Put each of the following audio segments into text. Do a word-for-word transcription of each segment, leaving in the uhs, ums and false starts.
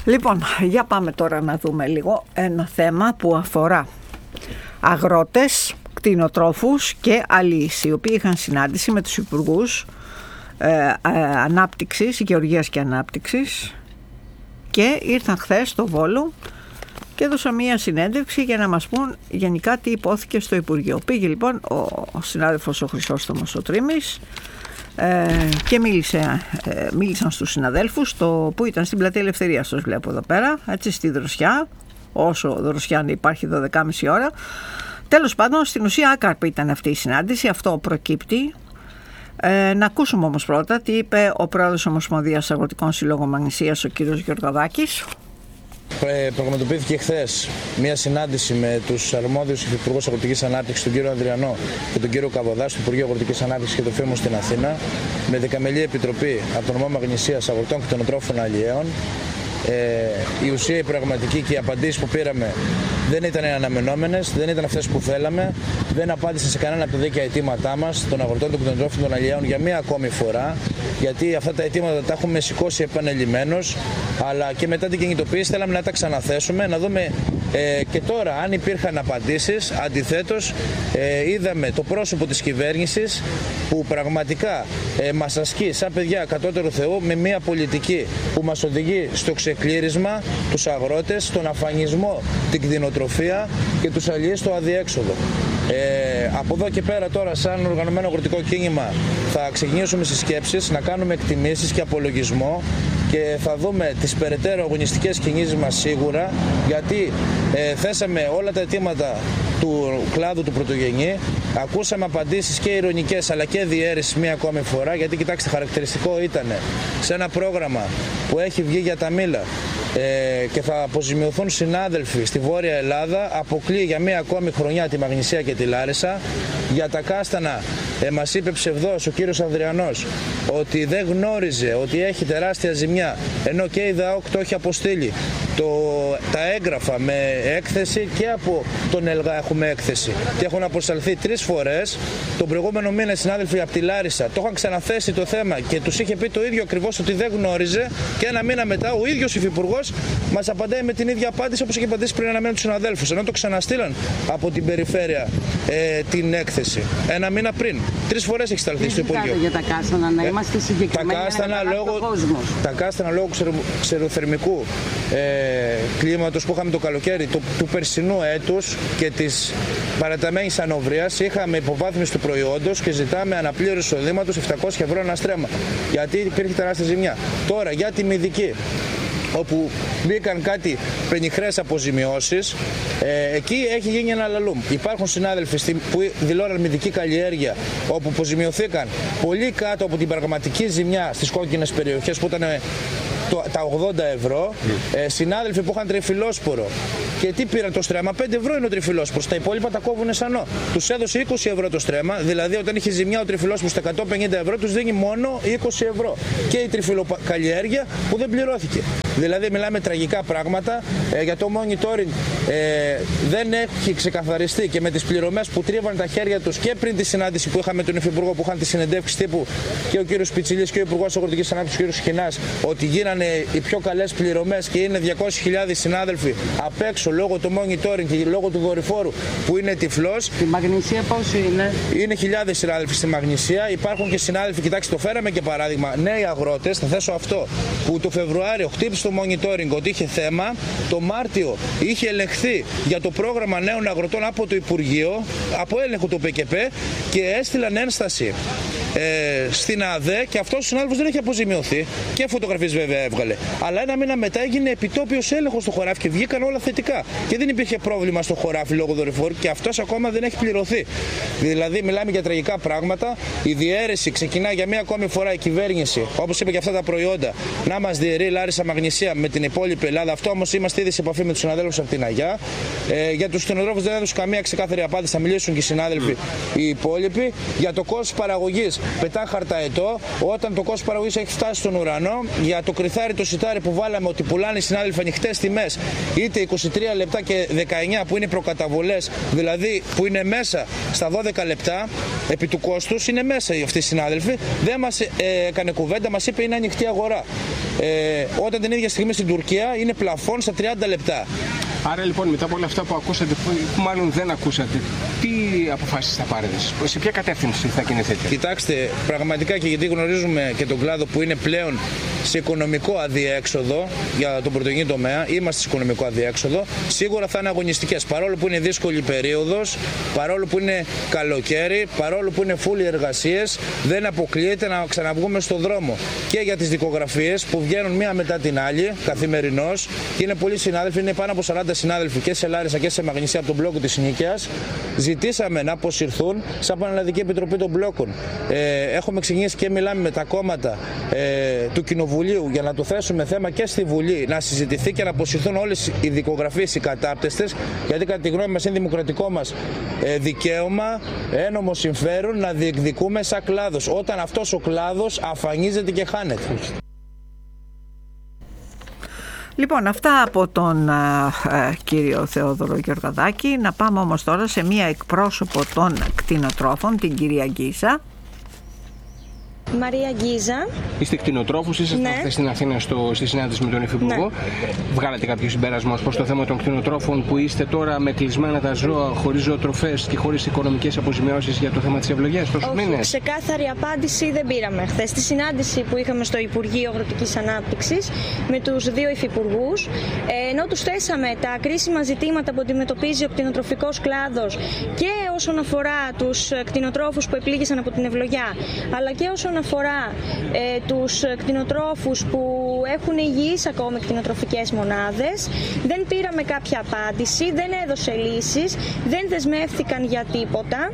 Λοιπόν, για πάμε τώρα να δούμε λίγο ένα θέμα που αφορά αγρότες, κτηνοτρόφους και αλείς, οι οποίοι είχαν συνάντηση με τους υπουργούς ε, ε, ανάπτυξης, γεωργίας και ανάπτυξης, και ήρθαν χθες στο Βόλο και έδωσαν μία συνέντευξη για να μας πούν γενικά τι υπόθηκε στο Υπουργείο. Πήγε λοιπόν ο, ο συνάδελφος ο Χρυσόστομος ο Τρίμης ε, και μίλησε, ε, μίλησαν στους συναδέλφους το, που ήταν στην Πλατεία Ελευθερίας, τους βλέπω εδώ πέρα, έτσι, στη Δροσιά, όσο Δροσιά υπάρχει δώδεκα και μισή ώρα. Τέλος πάντων, στην ουσία άκαρπη ήταν αυτή η συνάντηση, αυτό προκύπτει. Ε, να ακούσουμε όμως πρώτα τι είπε ο πρόεδρος Ομοσπονδίας Αγροτικών Συλλόγων Μαγνησίας, ο κύριος Γεωργαδάκης. Ε, πραγματοποιήθηκε χθες μια συνάντηση με τους αρμόδιους υφυπουργούς Αγροτικής Ανάπτυξης, τον κύριο Ανδριανό και τον κύριο Καβαδά, στο Υπουργείο Αγροτικής Ανάπτυξης και το ΦΥΜΟ στην Αθήνα, με δεκαμελή επιτροπή από τον Νομό Μαγνησίας, Αγροτών και Κτηνοτρόφων Αλλιέων. Ε, η ουσία, η πραγματική και οι απαντήσεις που πήραμε δεν ήταν αναμενόμενες, δεν ήταν αυτές που θέλαμε, δεν απάντησαν σε κανένα από τα δίκαια αιτήματά μας, των αγροτών, των κτηνοτρόφων, των αλλιέων, για μία ακόμη φορά. Γιατί αυτά τα αιτήματα τα έχουμε σηκώσει επανελειμμένως, αλλά και μετά την κινητοποίηση θέλαμε να τα ξαναθέσουμε, να δούμε ε, και τώρα αν υπήρχαν απαντήσεις. Αντιθέτως, ε, είδαμε το πρόσωπο της κυβέρνησης που πραγματικά ε, μας ασκεί σαν παιδιά κατώτερου Θεού με μία πολιτική που μας οδηγεί στο ξεκλήρισμα, τους αγρότες, στον αφανισμό, την κτηνοτροφία και τους αλλιείς στο αδιέξοδο. Ε, από εδώ και πέρα τώρα, σαν οργανωμένο αγροτικό κίνημα, θα ξεκινήσουμε στις σκέψεις, να κάνουμε εκτιμήσεις και απολογισμό και θα δούμε τις περαιτέρω αγωνιστικές κινήσεις μας σίγουρα, γιατί ε, θέσαμε όλα τα αιτήματα του κλάδου του πρωτογενή, ακούσαμε απαντήσεις και ειρωνικές αλλά και διαίρεσης μία ακόμη φορά, γιατί κοιτάξτε, χαρακτηριστικό ήταν σε ένα πρόγραμμα που έχει βγει για τα μήλα ε, και θα αποζημιωθούν συνάδελφοι στη Βόρεια Ελλάδα, αποκλείει για μία ακόμη χρονιά τη Μαγνησία και τη Λάρισα. Για τα κάστανα ε, μας είπε ψευδός ο κύριος Ανδριανός ότι δεν γνώριζε ότι έχει τεράστια ζημιά, ενώ και η ΔΑΟΚ το έχει αποστείλει το, τα έγγραφα με έκθεση, και από τον ΕΛΓΑ έχουμε έκθεση, και έχουν αποσταλθεί τρεις φορές. Τον προηγούμενο μήνα οι συνάδελφοι από τη Λάρισα το είχαν ξαναθέσει το θέμα και τους είχε πει το ίδιο ακριβώς, ότι δεν γνώριζε, και ένα μήνα μετά ο ίδιος υφυπουργός μας απαντάει με την ίδια απάντηση όπως είχε απαντήσει πριν ένα μήνα τους συναδέλφους, ενώ το ξαναστήλαν από την περιφέρεια ε, την έκθεση ένα μήνα πριν. Τρεις φορές έχει σταλθεί στο Υπουργείο. Για τα κάστανα, να είμαστε συγκεκριμένοι. Τα κάστανα λόγω, τα κάστανα λόγω ξερο, ξεροθερμικού ε, κλίματος που είχαμε το καλοκαίρι του, του περσινού έτους και της παραταμένης ανοβρίας, είχαμε υποβάθμιση του προϊόντος και ζητάμε αναπλήρωση εισοδήματος επτακόσια ευρώ ένα στρέμμα, γιατί υπήρχε τεράστια ζημιά. Τώρα για τη Μυδική, όπου μπήκαν κάτι πενιχρές αποζημιώσεις, ε, εκεί έχει γίνει ένα λαλούμ. Υπάρχουν συνάδελφοι που δηλώναν μυδική καλλιέργεια, όπου αποζημιωθήκαν πολύ κάτω από την πραγματική ζημιά στις κόκκινες περιοχές, που ήταν το, τα ογδόντα ευρώ. Ε, συνάδελφοι που είχαν τριφυλόσπορο, και τι πήραν το στρέμμα, πέντε ευρώ είναι ο τριφυλόσπορος, τα υπόλοιπα τα κόβουνε σανό. Τους έδωσε είκοσι ευρώ το στρέμμα, δηλαδή όταν είχε ζημιά ο τριφυλόσπορος στα εκατόν πενήντα ευρώ, τους δίνει μόνο είκοσι ευρώ. Και η τριφυλοκαλλιέργεια που δεν πληρώθηκε. Δηλαδή μιλάμε τραγικά πράγματα. Ε, για το monitoring ε, δεν έχει ξεκαθαριστεί, και με τις πληρωμές που τρίβαν τα χέρια τους και πριν τη συνάντηση που είχαμε τον Υφυπουργό, που είχαν τη συνεντεύξη τύπου και ο κύριος Πιτσιλής και ο Υπουργός Αγροτικής Ανάπτυξης, ο κύριος Χινάς, ότι γίνανε οι πιο καλές πληρωμές και είναι διακόσιες χιλιάδες συνάδελφοι απ' έξω λόγω του monitoring και λόγω του δορυφόρου που είναι τυφλός. Στη Μαγνησία πόσοι είναι? Είναι χιλιάδες συνάδελφοι στη Μαγνησία. Υπάρχουν και συνάδελφοι, κοιτάξτε, το φέραμε και παράδειγμα, νέοι αγρότες, θα θέσω αυτό, που το Φεβρουάριο χτύπησε το monitoring ότι είχε θέμα, το Μάρτιο είχε ελεγχθεί για το πρόγραμμα νέων αγροτών από το Υπουργείο, από έλεγχο του ΠΚΠ, και έστειλαν ένσταση ε, στην ΑΔΕ, και αυτός ο συνάδελφος δεν έχει αποζημιωθεί, και φωτογραφίες βέβαια έβγαλε. Αλλά ένα μήνα μετά έγινε επιτόπιος έλεγχος στο χωράφι και βγήκαν όλα θετικά. Και δεν υπήρχε πρόβλημα στο χωράφι λόγω δορυφόρου, και αυτός ακόμα δεν έχει πληρωθεί. Δηλαδή μιλάμε για τραγικά πράγματα. Η διαίρεση ξεκινά για μία ακόμη φορά η κυβέρνηση, όπως είπε και αυτά τα προϊόντα, να μας διαιρεί Λάρισα Μαγνησία με την υπόλοιπη Ελλάδα. Αυτό όμως είμαστε ήδη σε επαφή με τους συναδέλφους από την Αγιά. Ε, για τους κτηνοτρόφους δεν έδωσαν καμία ξεκάθαρη απάντηση, θα μιλήσουν και οι συνάδελφοι οι υπόλοιποι. Για το κόστος παραγωγής πετά χαρταετό όταν το κόστος παραγωγής έχει φτάσει στον ουρανό. Για το κρυθάρι, το σιτάρι που βάλαμε ότι πουλάνε οι συνάδελφοι ανοιχτές τιμές, είτε είκοσι τρία λεπτά και δεκαεννιά που είναι οι προκαταβολές, δηλαδή που είναι μέσα στα δώδεκα λεπτά επί του κόστους, είναι μέσα αυτοί οι συνάδελφοι. Δεν μας ε, έκανε κουβέντα, μας είπε είναι ανοιχτή αγορά. Ε, όταν την ίδια στιγμή στην Τουρκία είναι πλαφόν στα τριάντα λεπτά. Άρα λοιπόν, μετά από όλα αυτά που ακούσατε, που μάλλον δεν ακούσατε, τι αποφάσεις θα πάρετε, σε ποια κατεύθυνση θα κινηθείτε? Κοιτάξτε, πραγματικά, και γιατί γνωρίζουμε και τον κλάδο που είναι πλέον σε οικονομικό αδιέξοδο για τον πρωτογενή τομέα, είμαστε σε οικονομικό αδιέξοδο, σίγουρα θα είναι αγωνιστικές. Παρόλο που είναι δύσκολη περίοδος, παρόλο που είναι καλοκαίρι, παρόλο που είναι φούλοι εργασίες, δεν αποκλείεται να ξαναβγούμε στον δρόμο. Και για τις δικογραφίες που βγαίνουν μία μετά την άλλη, καθημερινώς, και είναι πολλοί συνάδελφοι, είναι πάνω από σαράντα συνάδελφοι και σε Λάρισα και σε Μαγνησία από τον μπλόκο της Νίκαιας. Ζητήσαμε να αποσυρθούν σαν Πανελλαδική Επιτροπή των Μπλόκων. Ε, έχουμε ξεκινήσει και μιλάμε με τα κόμματα ε, του Κοινοβουλίου για να το θέσουμε θέμα και στη Βουλή, να συζητηθεί και να αποσυρθούν όλες οι δικογραφίες, οι κατάπτεστες, γιατί κατά τη γνώμη μας είναι δημοκρατικό μας ε, δικαίωμα, ένομο συμφέρον να διεκδικούμε σαν κλάδος, όταν αυτός ο κλάδος αφανίζεται και χάνεται. Λοιπόν, αυτά από τον α, α, κύριο Θεόδωρο Γεωργαδάκη. Να πάμε όμως τώρα σε μία εκπρόσωπο των κτηνοτρόφων, την κυρία Γκίζα. Μαρία Γκίζα. Είστε κτηνοτρόφους, ήσασταν ναι. χθες στην Αθήνα στο, στη συνάντηση με τον Υφυπουργό. Ναι. Βγάλατε κάποιο συμπέρασμα ως προς το θέμα των κτηνοτρόφων που είστε τώρα με κλεισμένα τα ζώα, χωρίς ζωοτροφές και χωρίς οικονομικές αποζημιώσεις για το θέμα της ευλογίας τόσους μήνες? Ξεκάθαρη απάντηση δεν πήραμε χθες. Στη συνάντηση που είχαμε στο Υπουργείο Αγροτικής Ανάπτυξης με τους δύο υφυπουργούς, ενώ τους θέσαμε τα κρίσιμα ζητήματα που αντιμετωπίζει ο κτηνοτροφικός κλάδος και όσον αφορά τους κτηνοτρόφους που επλήγησαν από την ευλογιά, αλλά και όσον αφορά ε, τους κτηνοτρόφους που έχουν υγιείς ακόμη κτηνοτροφικές μονάδες, δεν πήραμε κάποια απάντηση, δεν έδωσε λύσεις, δεν δεσμεύτηκαν για τίποτα.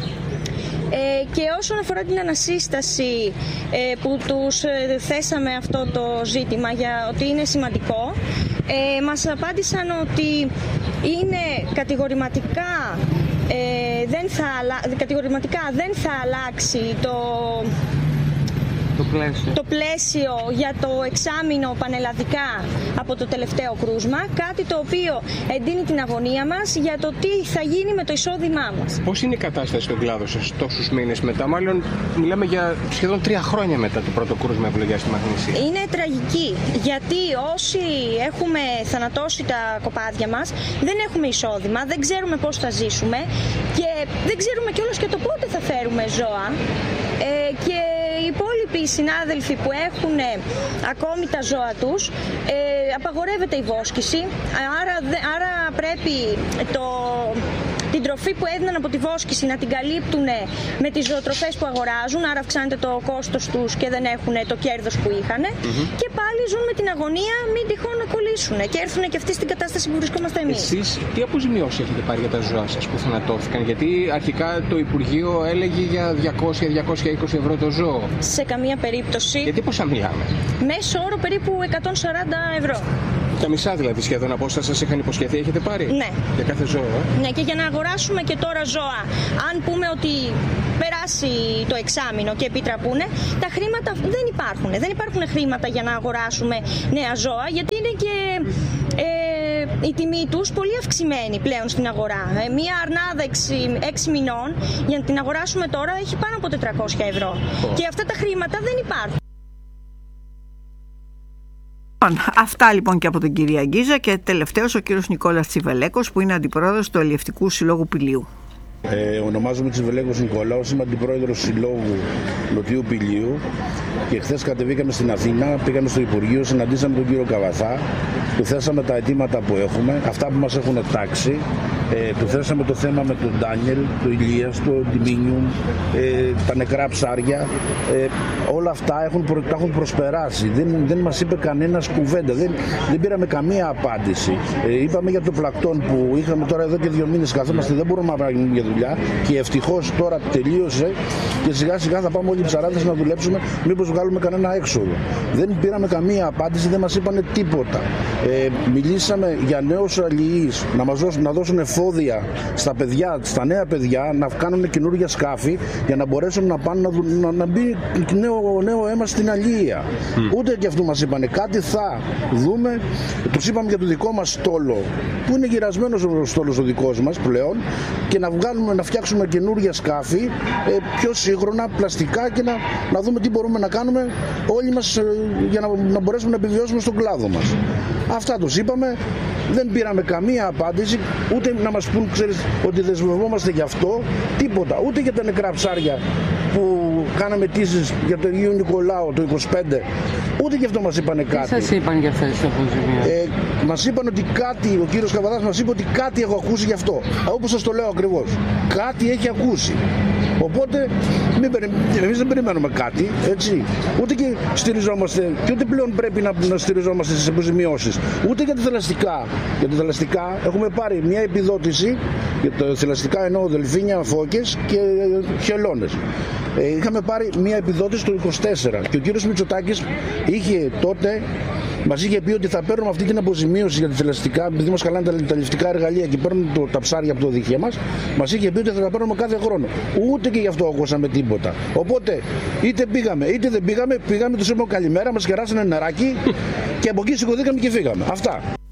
Ε, και όσον αφορά την ανασύσταση ε, που τους ε, θέσαμε αυτό το ζήτημα για ότι είναι σημαντικό, ε, μας απάντησαν ότι είναι κατηγορηματικά, ε, δεν θα, κατηγορηματικά δεν θα αλλάξει το... Το πλαίσιο. το πλαίσιο για το εξάμηνο πανελλαδικά από το τελευταίο κρούσμα, κάτι το οποίο εντείνει την αγωνία μας για το τι θα γίνει με το εισόδημά μας. Πώς είναι η κατάσταση στον κλάδο σας τόσους μήνες μετά? Μάλλον μιλάμε για σχεδόν τρία χρόνια μετά το πρώτο κρούσμα ευλογίας στη Μαγνησία. Είναι τραγική, γιατί όσοι έχουμε θανατώσει τα κοπάδια μας δεν έχουμε εισόδημα, δεν ξέρουμε πώς θα ζήσουμε και δεν ξέρουμε κιόλας και το πότε θα φέρουμε ζώα. Ε, και οι υπόλοιποι συνάδελφοι που έχουν ακόμη τα ζώα τους, ε, απαγορεύεται η βόσκηση, άρα, άρα πρέπει το, την τροφή που έδιναν από τη βόσκηση να την καλύπτουν με τις ζωοτροφές που αγοράζουν, άρα αυξάνεται το κόστος τους και δεν έχουν το κέρδος που είχαν, mm-hmm. και πάλι ζουν με την αγωνία μην τυχόν να κολλήσουν και έρθουν και αυτοί στην κατάσταση που βρισκόμαστε εμείς. Εσείς τι αποζημιώσεις έχετε πάρει για τα ζώα σας που θανατώθηκαν? Γιατί αρχικά το Υπουργείο έλεγε για διακόσια με διακόσια είκοσι ευρώ το ζώο. Σε καμία περίπτωση. Γιατί πόσα μιλάμε? Μέσο όρο περίπου εκατόν σαράντα ευρώ. Τα μισά δηλαδή σχεδόν από όσα σας είχαν υποσχεθεί έχετε πάρει? Ναι. Για κάθε ζώο, ε? Ναι, και για να αγοράσουμε και τώρα ζώα, αν πούμε ότι περάσει το εξάμηνο και επιτραπούνε, τα χρήματα δεν υπάρχουν. Δεν υπάρχουν χρήματα για να αγοράσουμε νέα ζώα, γιατί είναι και ε, η τιμή τους πολύ αυξημένη πλέον στην αγορά. Ε, μία αρνάδα έξι μηνών, για να την αγοράσουμε τώρα, έχει πάνω από τετρακόσια ευρώ. Oh. Και αυτά τα χρήματα δεν υπάρχουν. Αυτά λοιπόν και από την κυρία Γκίζα, και τελευταίος ο κύριος Νικόλας Τσιβελέκος, που είναι αντιπρόεδρος του Αλλιευτικού Συλλόγου Πηλίου. Ε, ονομάζομαι Τσιβελέκος Νικολάος, είμαι αντιπρόεδρος Συλλόγου Νοτιού Πηλίου και χθες κατεβήκαμε στην Αθήνα, πήγαμε στο Υπουργείο, συναντήσαμε τον κύριο Καβαθά, του θέσαμε τα αιτήματα που έχουμε, αυτά που μας έχουν τάξει, ε, του θέσαμε το θέμα με τον Ντάνιελ, το Ηλίας, το Ντιμίνιουμ, ε, τα νεκρά ψάρια, ε, όλα αυτά έχουν, προ, τα έχουν προσπεράσει, δεν, δεν μας είπε κανένας κουβέντα, δεν, δεν πήραμε καμία απάντηση. Ε, είπαμε για το πλακτόν που είχαμε τώρα εδώ και δύο μήνες καθόμαστε, δεν μπορούμε να παραγγείλουμε για το δουλειά και ευτυχώς τώρα τελείωσε και σιγά σιγά θα πάμε όλοι οι ψαράδες να δουλέψουμε, μήπως βγάλουμε κανένα έξοδο. Δεν πήραμε καμία απάντηση, δεν μας είπανε τίποτα. Ε, μιλήσαμε για νέους αλληλείς να μας δώσουν, να δώσουν εφόδια στα παιδιά, στα νέα παιδιά, να κάνουν καινούργια σκάφη για να μπορέσουν να πάνε να, δου, να, να μπει νέο, νέο αίμα στην αλληλεία. Mm. Ούτε και αυτού μας είπανε. Κάτι θα δούμε. Τους είπαμε για το δικό μας στόλο, που είναι γυρασμένος ο στόλος ο δικός μας πλέον, και να βγάλουμε, να φτιάξουμε καινούργια σκάφη, ε, πιο σύγχρονα, πλαστικά, και να, να δούμε τι μπορούμε να κάνουμε όλοι μας ε, για να, να μπορέσουμε να επιβιώσουμε στον κλάδο μας. Αυτά τους είπαμε. Δεν πήραμε καμία απάντηση, ούτε να μας πούν, ξέρεις, ότι δεσμευόμαστε γι' αυτό, τίποτα. Ούτε για τα νεκρά ψάρια που κάναμε αιτήσεις για το Αγίου Νικολάου το είκοσι πέντε, ούτε γι' αυτό μας είπανε κάτι. Τι σας είπαν για αυτές τις αποζημιώσεις? Ε, μας είπαν ότι κάτι, ο κύριος Καβαδάς μας είπε ότι κάτι έχω ακούσει γι' αυτό. Όπως σας το λέω ακριβώς. Κάτι έχει ακούσει. Οπότε μην περι... εμείς δεν περιμένουμε κάτι, έτσι. Ούτε και στηριζόμαστε, και ούτε πλέον πρέπει να, να στηριζόμαστε στις αποζημιώσεις. Ούτε για τα θηλαστικά. Για τα θηλαστικά έχουμε πάρει μια επιδότηση, για τα θηλαστικά εννοώ δελφίνια, φώκες και χελώνες. Ε, είχαμε πάρει μια επιδότηση το είκοσι τέσσερα και ο κύριος Μητσοτάκης είχε τότε, μας είχε πει ότι θα παίρνουμε αυτή την αποζημίωση για τα θηλαστικά, επειδή μας χαλάνε τα, τα ληφτικά εργαλεία και παίρνουν το, τα ψάρια από το δίχτυα μας, μας είχε πει ότι θα τα παίρνουμε κάθε χρόνο. Ούτε και γι' αυτό ακούσαμε τίποτα. Οπότε είτε πήγαμε είτε δεν πήγαμε, πήγαμε, τους είπαμε καλημέρα, μας κεράσανε νεράκι και από εκεί σηκωθήκαμε και φύγαμε. Αυτά.